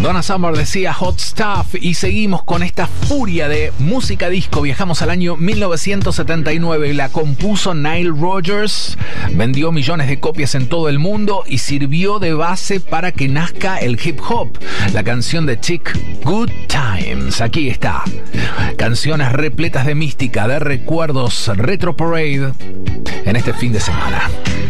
Donna Summer decía Hot Stuff y seguimos con esta furia de música disco. Viajamos al año 1979 y la compuso Nile Rodgers, vendió millones de copias en todo el mundo y sirvió de base para que nazca el hip hop. La canción de Chic, Good Times. Aquí está. Canciones repletas de mística, de recuerdos, Retro Parade en este fin de semana.